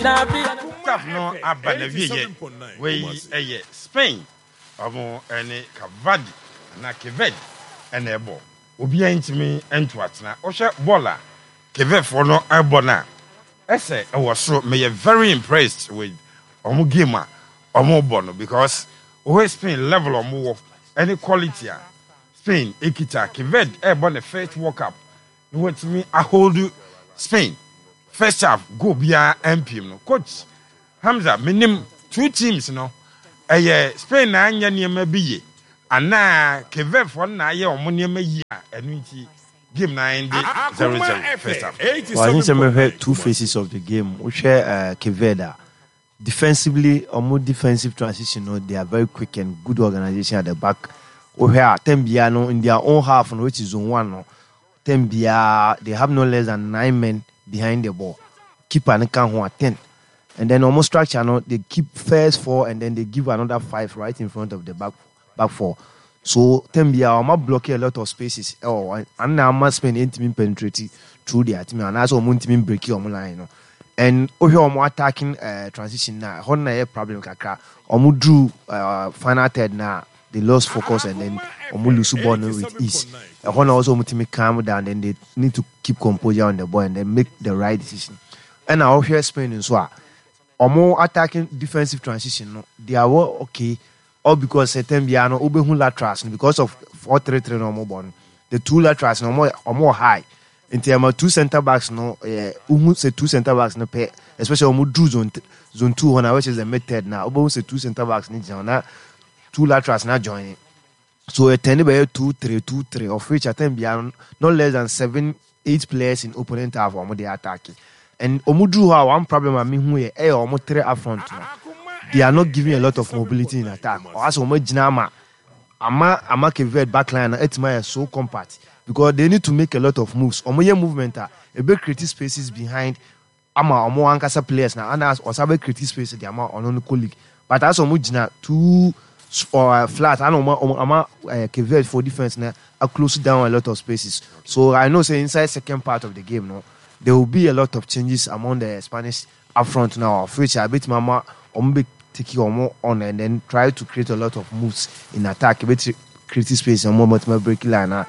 Staff no Abanavie, we Spain, Amo and Cavadi, and Quebec, and Ebo. Obia intimi entwatna. Osha Bola, Quebec for no Abona. I was so me very impressed with Omo Gima, Omo Bono, because we Spain level Omo any quality. Spain, Ekita, Quebec, Ebon the first World Cup. You want me, I hold you Spain. First half, go bia MP. No. Coach Hamza, minimum 2 teams, no. Spain na anya niema biye. Ana Quebec for na ye omo niema yi a enu nti game na end 0-0 first half. Well, I think we have two phases of the game. We share Quebec. Defensively, omo defensive transition, no, they are very quick and good organization at the back. We have Tembia no in their own half, no, which is zone 1. No. Tembia, they have no less than 9 men behind the ball. Keeper and can 10. And then almost structure, no, they keep first 4 and then they give another 5 right in front of the back 4. So Tembia almost block a lot of spaces. Oh, and now must spend 8 minutes penetrating through their team and also team break your line. No. And over more attacking transition now. Honna a problem kaka. Omu drew final third now. They lost focus and then Omu lose ball with ease. Honna also ultimately calm down and they need to keep composure on the ball and then make the right decision. And I hear Spain in Swa. Omu attacking defensive transition. No, they are well okay. All because Tembia Obehun laterals because of 4-3-3 no more born. The 2 laterals no more high. In terms of 2 center backs, no, say 2 center backs no pay, especially Omu drew zone 2 on which is the mid-third now. Omu say 2 center backs need to 2 laterals now joining. So a 2-3-2-3, of which I think beyond no less than 7-8 players in opponent half Omu they attacking. And Omu drew one problem I mean who Omu 3 up front now. They are not giving a lot of mobility in attack. Or as Omu Jinama, Ama Quebec backline Etma so compact. Because they need to make a lot of moves. Omoye movement a big creative spaces behind Omo Ankasa players now. And as also creative spaces the Ama on colleague. But as Omo Jina too flat and Oma Quebec for defense now are close down a lot of spaces. So I know say inside second part of the game no, there will be a lot of changes among the Spanish up front now. Of which I bet Mama Ombe take Omo on and then try to create a lot of moves in attack. A bit creative space and moment break line.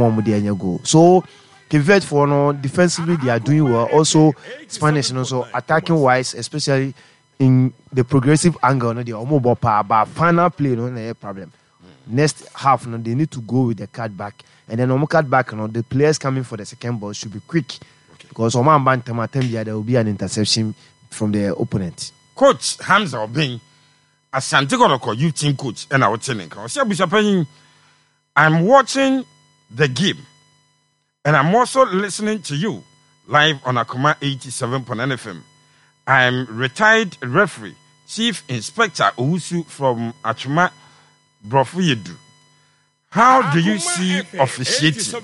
So Quebec for no defensively they are doing well. Also Spanish and also attacking wise, especially in the progressive angle, no, they are more but final play no problem. Next half no, they need to go with the card back. And then on card back, no, the players coming for the second ball should be quick. Because there will be an interception from the opponent. Coach Hamza Obeng, as Santiago youth team coach, and I was telling you, I'm watching the game, and I'm also listening to you live on Akoma 87.9 FM. I'm retired referee, Chief Inspector Owusu from Achuma Brofuyedu. How do you see officiating?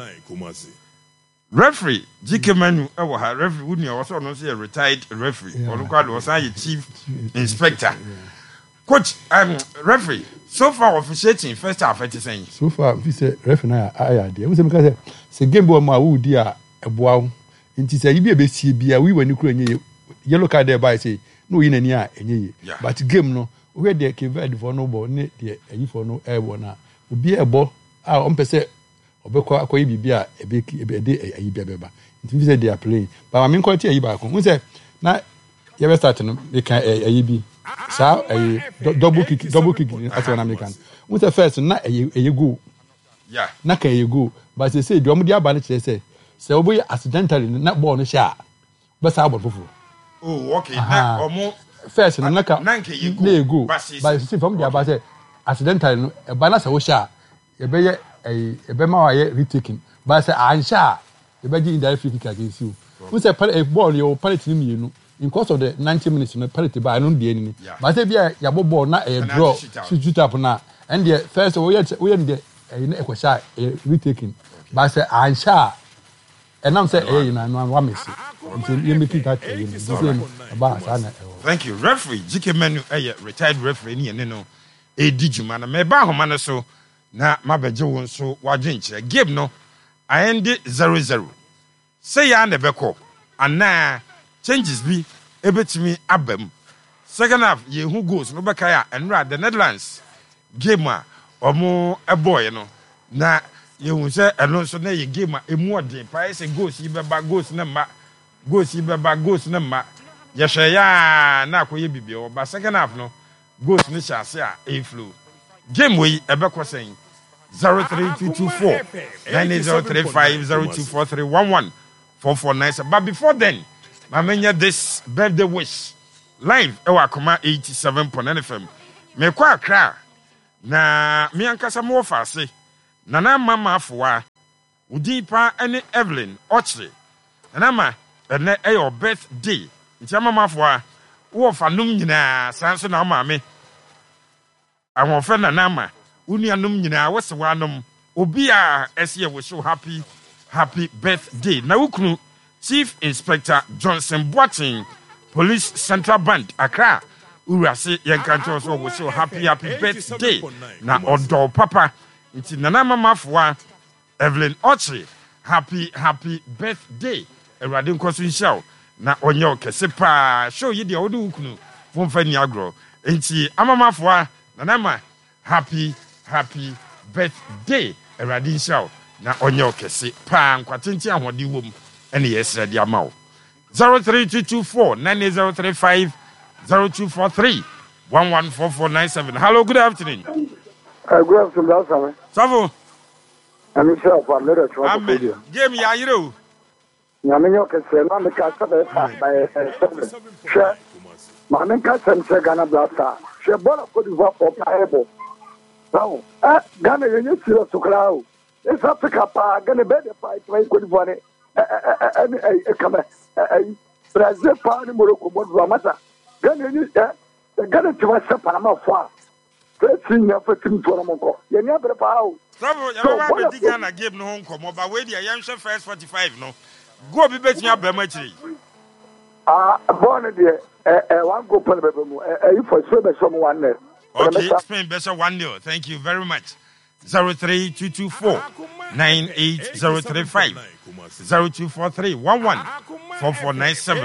Referee GK Manu, referee wouldn't also not say a retired referee. Or was a Chief Inspector. Coach, referee. So far, officiating first half, what you saying? So far, we say referee I idea. We say because say game boy ma who dia eboa. Inti say you be a bit we when you create yellow card there by say no in any enye. But game no, we dey Quebec for no ball, ne dey eyi for no airborne na. Obi e ball on pese obekwa akoyi bibia ebe dey eyi beba. Inti we say they are playing. But I mean quality eyi ba ko. We say na you be start no they can eyi bi. So double kick as an American. What's the first na a go? Yeah. Na can you go? But they say the Omudia Banich say, so we accidentally not born a share. But I would oh, okay. Now, first, and Naka you go. But see from the Abba accidentally a balance of share. A bear a bema retaking. But I say, I'm sure the begging direct kick against you. Who's a ball you're penalty you know. In course of the 90 minutes, no penalty by no be any. But if you are ball not a draw, shoot up now. And the first we had the equasha retaking. But I say I'm sure. And I'm saying, hey, I'm missing. You make it that thank you, referee. GK Manu, retired referee, and no, a digimana, me bahomana so. Na mabejo so wajinche. Game no, I ended 0-0. Say ya nebeko, and na. Changes be ebetimi abam. Second half ye who goes no bekaya enra the Netherlands game a omo eboy no na ye hu se eno so na ye game a emu ode pa se goals yi beba goals na ma ye hwe ya na akoye bibio ba second half no goals ni chance a e flow game we ebekọ sen 03224 9035 0243 11449. But before then, my menya this birthday wish live ewa koma 87.9 FM. Me kwa kra na me ankasa mo fa se na mama afwa udi pa ene Evelyn Ochre na ma ene your birthday nti mama afwa wo fa num nyina sanso na ma me awon fe na ma uni anum nyina wo se wanom obi a ese we show happy birthday na wukunu Chief Inspector Johnson Boating Police Central Band Accra urase yenkancho so we show happy birthday na odo papa nti nana mama afwa Evelyn Ochre happy birthday erade nkoso nhia na onye okese pa show yi de odu wukunu wonfa ni agro nti amama afwa nana ma happy birthday erade nhia na onye okese pa nkwatenti ahode wom ene yesra di amawo 03224 9035 0243 114497. Hello, good afternoon. Good afternoon, sir. Savo. I'm sure for later to video. Game ya yiro. Nyamenyo kese na me ka sabe by 7. Share. Ma me ka se Ghana Blaster. Share bola Cote d'Ivoire for playable. Now, Ghana yenye siro sukrao. It's Africa pa Ghana be the fight by Cote d'Ivoire. Come Brazil pa ni Morocco bo mata. Ghana yenye Ghana tiwa se Panama for. Senior for team for Monko. Yenya bre pa o. Savo, ya be Ghana game no hon komo ba we dia yan first 45 no. Go be betimi abema chiri. Born there, one go put the room. You for sure, but someone there. Okay, Spain better 1-0. Thank you very much. 03224 98035 0243 114497.